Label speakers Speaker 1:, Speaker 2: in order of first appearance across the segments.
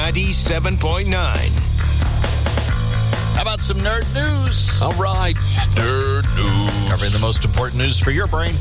Speaker 1: 97.9.
Speaker 2: How about some nerd news?
Speaker 3: All right, nerd news.
Speaker 2: Covering the most important news for your brain.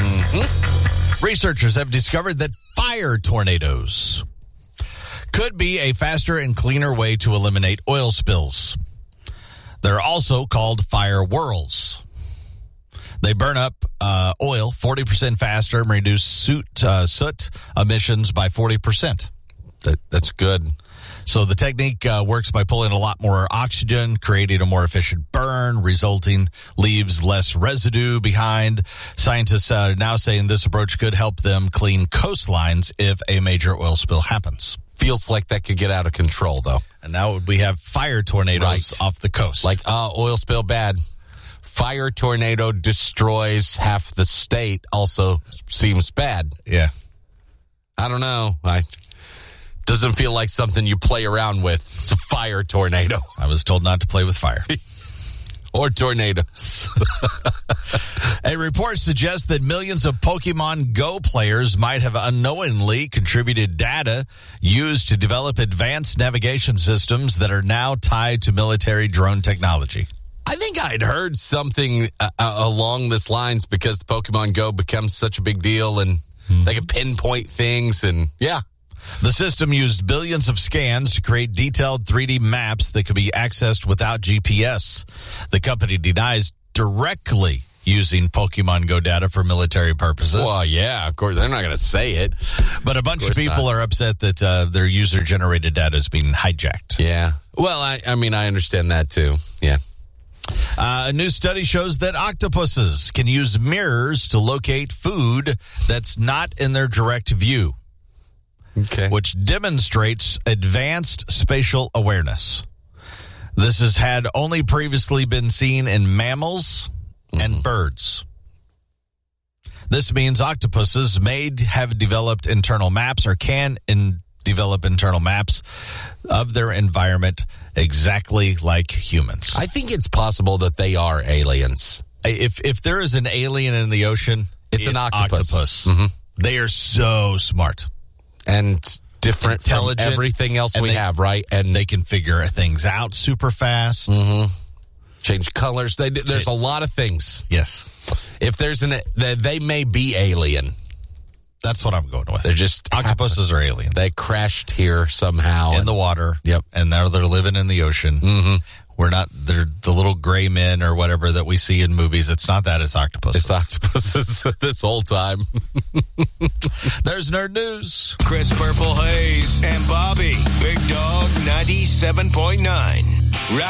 Speaker 2: Researchers have discovered that fire tornadoes could be a faster and cleaner way to eliminate oil spills. They're also called fire whirls. They burn up oil 40% faster and reduce soot emissions by 40%.
Speaker 3: That's good.
Speaker 2: So the technique works by pulling a lot more oxygen, creating a more efficient burn, leaves less residue behind. Scientists are now saying this approach could help them clean coastlines if a major oil spill happens.
Speaker 3: Feels like that could get out of control, though.
Speaker 2: And now we have fire tornadoes off the coast.
Speaker 3: Like, oil spill bad. Fire tornado destroys half the state also seems bad.
Speaker 2: Yeah.
Speaker 3: I don't know. Doesn't feel like something you play around with. It's a fire tornado.
Speaker 2: I was told not to play with fire.
Speaker 3: Or tornadoes.
Speaker 2: A report suggests that millions of Pokemon Go players might have unknowingly contributed data used to develop advanced navigation systems that are now tied to military drone technology.
Speaker 3: I think I'd heard something along this lines because the Pokemon Go becomes such a big deal and they can pinpoint things and, yeah.
Speaker 2: The system used billions of scans to create detailed 3D maps that could be accessed without GPS. The company denies directly using Pokemon Go data for military purposes.
Speaker 3: Well, yeah, of course. They're not going to say it.
Speaker 2: But a bunch of people are upset that their user-generated data is being hijacked.
Speaker 3: Yeah. Well, I mean, I understand that, too. Yeah.
Speaker 2: A new study shows that octopuses can use mirrors to locate food that's not in their direct view.
Speaker 3: Okay.
Speaker 2: Which demonstrates advanced spatial awareness. This has had only previously been seen in mammals and birds. This means octopuses may have developed internal maps or can develop internal maps of their environment exactly like humans.
Speaker 3: I think it's possible that they are aliens.
Speaker 2: If there is an alien in the ocean, it's an octopus.
Speaker 3: Mm-hmm.
Speaker 2: They are so smart.
Speaker 3: And different from everything else we have, right?
Speaker 2: And they can figure things out super fast.
Speaker 3: Mm-hmm. Change colors. There's a lot of things.
Speaker 2: Yes.
Speaker 3: If there's they may be alien.
Speaker 2: That's what I'm going with.
Speaker 3: They're just
Speaker 2: octopuses are aliens.
Speaker 3: They crashed here somehow
Speaker 2: in the water.
Speaker 3: Yep.
Speaker 2: And now they're living in the ocean.
Speaker 3: Mm-hmm.
Speaker 2: They're the little gray men or whatever that we see in movies. It's not that, it's octopuses.
Speaker 3: It's octopuses this whole time.
Speaker 2: There's Nerd News.
Speaker 1: Chris Purple Hayes and Bobby. Big Dog 97.9.